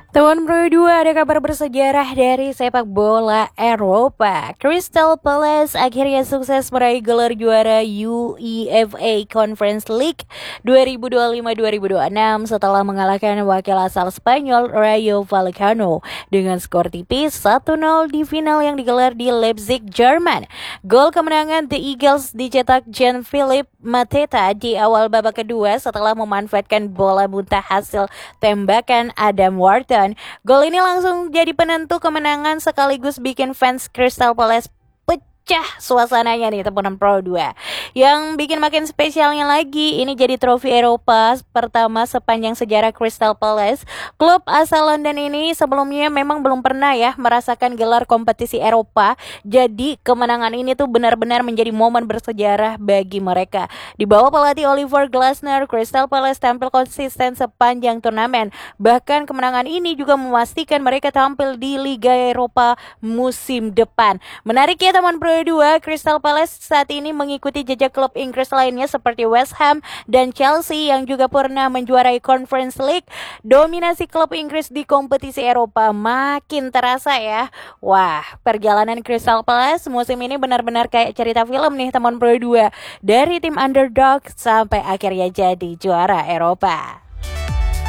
Teman Pro 2, ada kabar bersejarah dari sepak bola Eropa. Crystal Palace akhirnya sukses meraih gelar juara UEFA Conference League 2025-2026 setelah mengalahkan wakil asal Spanyol Rayo Vallecano dengan skor tipis 1-0 di final yang digelar di Leipzig, Jerman. Gol kemenangan The Eagles dicetak Jean-Philippe Mateta di awal babak kedua setelah memanfaatkan bola muntah hasil tembakan Adam Wharton. Gol ini langsung jadi penentu kemenangan sekaligus bikin fans Crystal Palace pecah suasananya nih teman Pro 2. Yang bikin makin spesialnya lagi, ini jadi trofi Eropa pertama sepanjang sejarah Crystal Palace. Klub asal London ini sebelumnya memang belum pernah ya merasakan gelar kompetisi Eropa. Jadi kemenangan ini tuh benar-benar menjadi momen bersejarah bagi mereka. Di bawah pelatih Oliver Glasner, Crystal Palace tampil konsisten sepanjang turnamen. Bahkan kemenangan ini juga memastikan mereka tampil di Liga Eropa musim depan. Menarik ya teman Pro 2, Crystal Palace saat ini mengikuti jejak klub Inggris lainnya seperti West Ham dan Chelsea yang juga pernah menjuarai Conference League. Dominasi klub Inggris di kompetisi Eropa makin terasa ya. Wah, perjalanan Crystal Palace musim ini benar-benar kayak cerita film nih teman Pro 2. Dari tim underdog sampai akhirnya jadi juara Eropa.